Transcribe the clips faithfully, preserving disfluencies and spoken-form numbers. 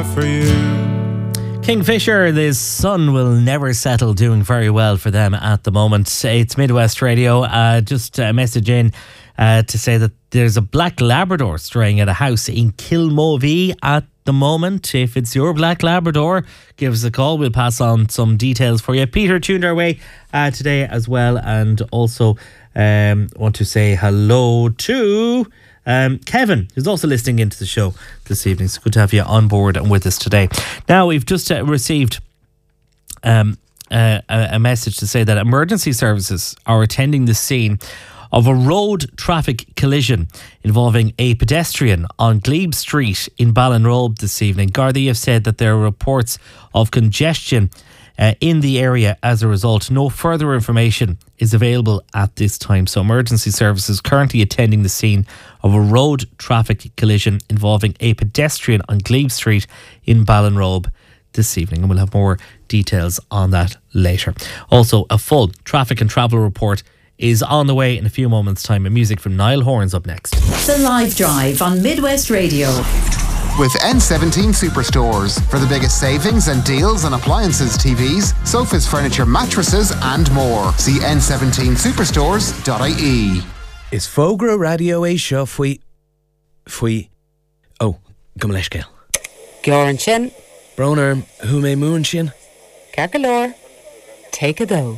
For you. Kingfisher, the sun will never settle, doing very well for them at the moment. It's Midwest Radio. Uh, just a message in uh, to say that there's a black Labrador straying at a house in Kilmovee at the moment. If it's your black Labrador, give us a call. We'll pass on some details for you. Peter tuned our way uh, today as well, and also um, want to say hello to Um, Kevin, who's also listening into the show this evening. It's good to have you on board and with us today. Now, we've just uh, received um, uh, a, a message to say that emergency services are attending the scene of a road traffic collision involving a pedestrian on Glebe Street in Ballinrobe this evening. Gardaí have said that there are reports of congestion Uh, in the area as a result. No further information is available at this time. So emergency services currently attending the scene of a road traffic collision involving a pedestrian on Glebe Street in Ballinrobe this evening, and we'll have more details on that later. Also, a full traffic and travel report is on the way in a few moments' time, and music from Niall Horan's up next. The Live Drive on Midwest Radio. With N seventeen Superstores for the biggest savings and deals on appliances, T Vs, sofas, furniture, mattresses and more. See n seventeen superstores dot I E. Is Fogra Radio é seo faoi faoi oh, go leis céil. Gioran sin. Broner, who may moon sin? Cagalore. Take a do.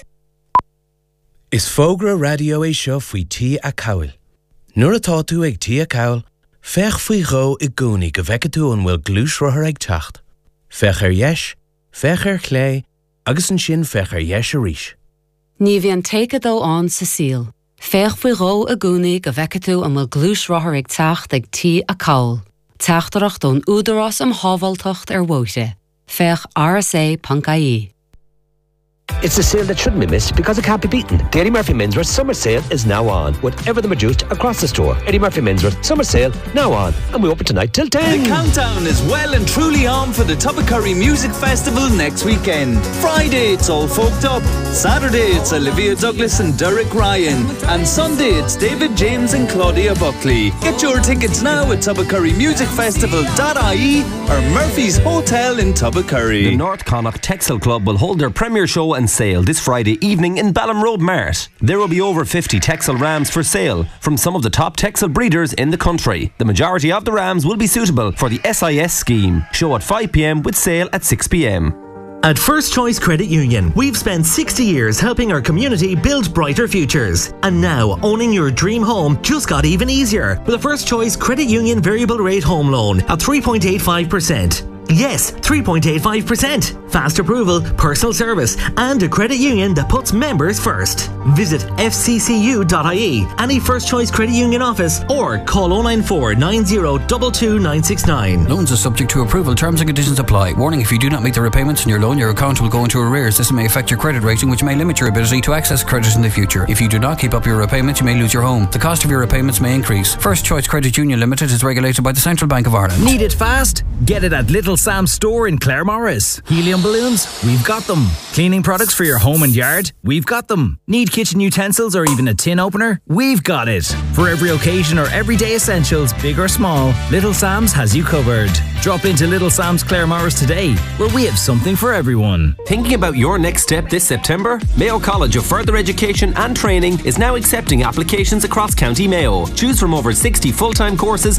Is Fogra Radio é seo faoi tí a cawl. Nuair atá tú ag tí a cawl, fech faoi gho i gúni go bheice tú an bhfuil glúis rothair ag teacht. Fech ar yeis, fech ar chlé, agus an sin fech ar yeis a rís. Ní bhíonn take a do an sa síl. Fech faoi gho a gúni go bheice tú an bhfuil glúis rothair ag teacht ag tí a cawl. Teachtarach don údarás am hábhaltocht ar bhóite. Fech R S A dot I E. It's a sale that shouldn't be missed because it can't be beaten. The Eddie Murphy Menswear Summer Sale is now on, with everything reduced across the store. Eddie Murphy Menswear Summer Sale now on, and we open tonight till ten. The countdown is well and truly on for the Tuppacurry Music Festival next weekend. Friday, it's All Folked Up. Saturday, it's Olivia Douglas and Derek Ryan. And Sunday, it's David James and Claudia Buckley. Get your tickets now at tuppacurry music festival dot I E or Murphy's Hotel in Tuppacurry. The North Connacht Texel Club will hold their premier show and sale this Friday evening in Ballinrobe Mart. There will be over fifty Texel rams for sale from some of the top Texel breeders in the country. The majority of the rams will be suitable for the S I S scheme. Show at five p m with sale at six p m. At First Choice Credit Union, we've spent sixty years helping our community build brighter futures. And now, owning your dream home just got even easier with a First Choice Credit Union variable rate home loan at three point eight five percent. Yes, three point eight five percent. Fast approval, personal service, and a credit union that puts members first. Visit f c c u dot I E, any First Choice Credit Union office, or call oh nine four nine oh two two nine six nine. Loans are subject to approval. Terms and conditions apply. Warning: if you do not meet the repayments on your loan, your account will go into arrears. This may affect your credit rating, which may limit your ability to access credit in the future. If you do not keep up your repayments, you may lose your home. The cost of your repayments may increase. First Choice Credit Union Limited is regulated by the Central Bank of Ireland. Need it fast? Get it at Little Sam's store in Claremorris. Helium balloons? We've got them. Cleaning products for your home and yard? We've got them. Need kitchen utensils or even a tin opener? We've got it. For every occasion or everyday essentials, big or small, Little Sam's has you covered. Drop into Little Sam's Claremorris today, where we have something for everyone. Thinking about your next step this September? Mayo College of Further Education and Training is now accepting applications across County Mayo. Choose from over sixty full-time courses